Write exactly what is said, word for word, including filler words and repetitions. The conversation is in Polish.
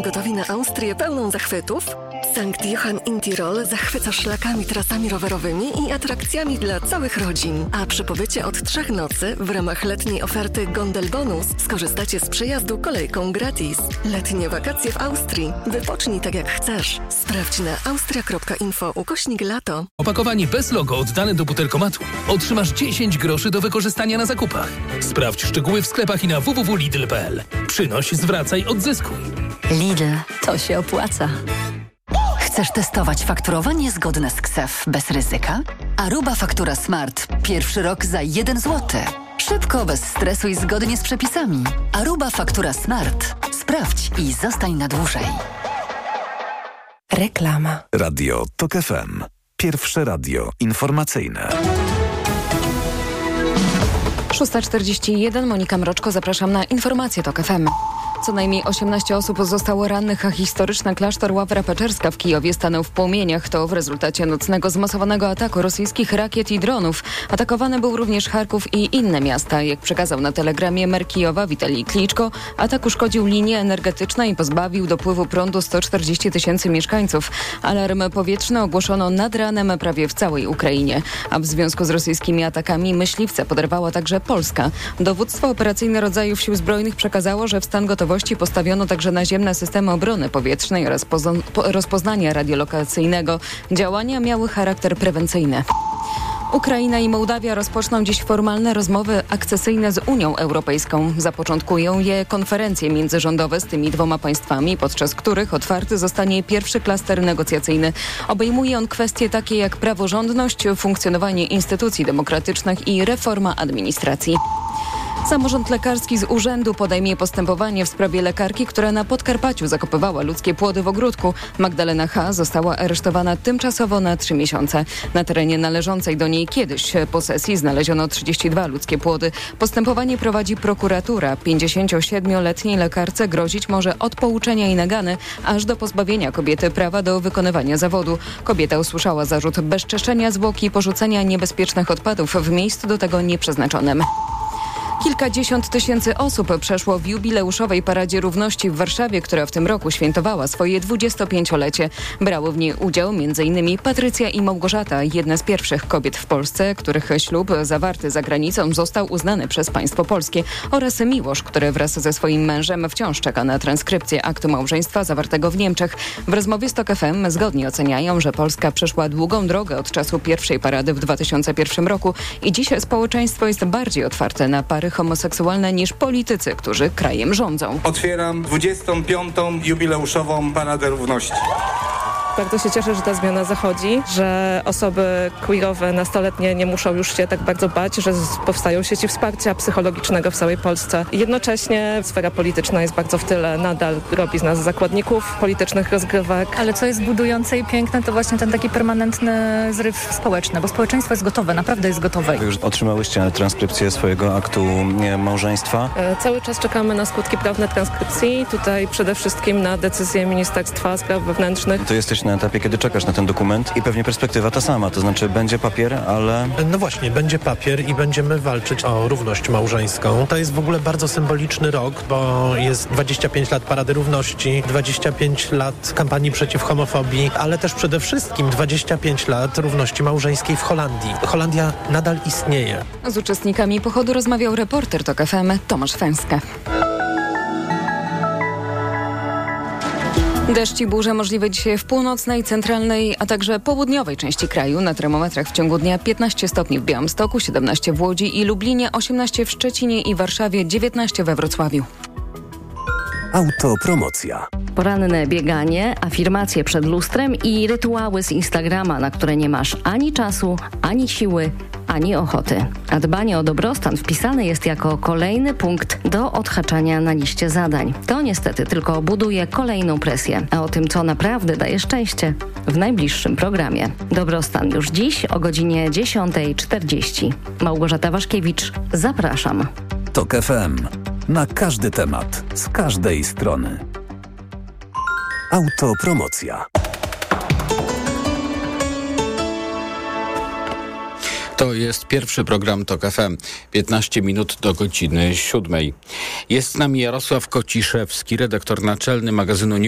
gotowi na Austrię pełną zachwytów? Sankt Johann in Tirol zachwyca szlakami, trasami rowerowymi i atrakcjami dla całych rodzin. A przy pobycie od trzech nocy w ramach letniej oferty Gondel Bonus skorzystacie z przejazdu kolejką gratis. Letnie wakacje w Austrii. Wypocznij tak jak chcesz. Sprawdź na austria kropka info ukośnik lato. Opakowanie bez logo oddane do butelkomatu. Otrzymasz dziesięć groszy do wykorzystania na zakupach. Sprawdź szczegóły w sklepach i na w w w kropka lidl kropka p l. Przynoś, zwracaj, odzyskuj. Lidl, to się opłaca. Chcesz testować fakturowanie zgodne z K S E F bez ryzyka? Aruba Faktura Smart. Pierwszy rok za jeden złoty. Szybko, bez stresu i zgodnie z przepisami. Aruba Faktura Smart. Sprawdź i zostań na dłużej. Reklama. Radio TOK F M. Pierwsze radio informacyjne. szósta czterdzieści jeden, Monika Mroczko, zapraszam na informacje TOK F M. Co najmniej osiemnaście osób zostało rannych, a historyczny klasztor Ławra Peczerska w Kijowie stanął w płomieniach. To w rezultacie nocnego zmasowanego ataku rosyjskich rakiet i dronów. Atakowany był również Charków i inne miasta. Jak przekazał na telegramie mer Kijowa Witalij Kliczko, atak uszkodził linie energetyczne i pozbawił dopływu prądu sto czterdzieści tysięcy mieszkańców. Alarm powietrzny ogłoszono nad ranem prawie w całej Ukrainie. A w związku z rosyjskimi atakami myśliwce poderwała także Polska. Dowództwo operacyjne rodzajów sił zbrojnych przekazało, że w stan gotowości postawiono także naziemne systemy obrony powietrznej oraz pozo- po- rozpoznania radiolokacyjnego. Działania miały charakter prewencyjny. Ukraina i Mołdawia rozpoczną dziś formalne rozmowy akcesyjne z Unią Europejską. Zapoczątkują je konferencje międzyrządowe z tymi dwoma państwami, podczas których otwarty zostanie pierwszy klaster negocjacyjny. Obejmuje on kwestie takie jak praworządność, funkcjonowanie instytucji demokratycznych i reforma administracji. Samorząd lekarski z urzędu podejmie postępowanie w sprawie lekarki, która na Podkarpaciu zakopywała ludzkie płody w ogródku. Magdalena H. została aresztowana tymczasowo na trzy miesiące. Na terenie należącej do niej kiedyś posesji znaleziono trzydzieści dwa ludzkie płody. Postępowanie prowadzi prokuratura. pięćdziesięciosiedmioletniej lekarce grozić może od pouczenia i nagany, aż do pozbawienia kobiety prawa do wykonywania zawodu. Kobieta usłyszała zarzut bezczeszczenia zwłok i porzucenia niebezpiecznych odpadów w miejscu do tego nieprzeznaczonym. Kilkadziesiąt tysięcy osób przeszło w jubileuszowej Paradzie Równości w Warszawie, która w tym roku świętowała swoje dwudziestopięciolecie. Brały w niej udział m.in. Patrycja i Małgorzata, jedne z pierwszych kobiet w Polsce, których ślub zawarty za granicą został uznany przez państwo polskie, oraz Miłosz, który wraz ze swoim mężem wciąż czeka na transkrypcję aktu małżeństwa zawartego w Niemczech. W rozmowie z TOK F M zgodnie oceniają, że Polska przeszła długą drogę od czasu pierwszej parady w dwa tysiące pierwszym roku i dziś społeczeństwo jest bardziej otwarte na pary homoseksualne niż politycy, którzy krajem rządzą. Otwieram dwudziestą piątą jubileuszową Paradę Równości. Bardzo się cieszę, że ta zmiana zachodzi, że osoby queerowe, nastoletnie nie muszą już się tak bardzo bać, że powstają sieci wsparcia psychologicznego w całej Polsce. Jednocześnie sfera polityczna jest bardzo w tyle, nadal robi z nas zakładników politycznych rozgrywek. Ale co jest budujące i piękne, to właśnie ten taki permanentny zryw społeczny, bo społeczeństwo jest gotowe, naprawdę jest gotowe. Już otrzymałyście transkrypcję swojego aktu małżeństwa? E, cały czas czekamy na skutki prawne transkrypcji, tutaj przede wszystkim na decyzję Ministerstwa Spraw Wewnętrznych. To jesteś na etapie, kiedy czekasz na ten dokument i pewnie perspektywa ta sama, to znaczy będzie papier, ale... No właśnie, będzie papier i będziemy walczyć o równość małżeńską. To jest w ogóle bardzo symboliczny rok, bo jest dwadzieścia pięć lat Parady Równości, dwadzieścia pięć lat kampanii przeciw homofobii, ale też przede wszystkim dwadzieścia pięć lat równości małżeńskiej w Holandii. Holandia nadal istnieje. Z uczestnikami pochodu rozmawiał reporter TOK F M Tomasz Fęska. Deszcz i burze możliwe dzisiaj w północnej, centralnej, a także południowej części kraju. Na termometrach w ciągu dnia piętnaście stopni w Białymstoku, siedemnaście w Łodzi i Lublinie, osiemnaście w Szczecinie i Warszawie, dziewiętnaście we Wrocławiu. Autopromocja. Poranne bieganie, afirmacje przed lustrem i rytuały z Instagrama, na które nie masz ani czasu, ani siły, ani ochoty. A dbanie o dobrostan wpisane jest jako kolejny punkt do odhaczania na liście zadań. To niestety tylko buduje kolejną presję. A o tym, co naprawdę daje szczęście, w najbliższym programie. Dobrostan już dziś o godzinie dziesiąta czterdzieści. Małgorzata Waszkiewicz, zapraszam. TOK F M. Na każdy temat, z każdej strony. Autopromocja. To jest pierwszy program TOK F M. piętnaście minut do godziny siódmej. Jest z nami Jarosław Kociszewski, redaktor naczelny magazynu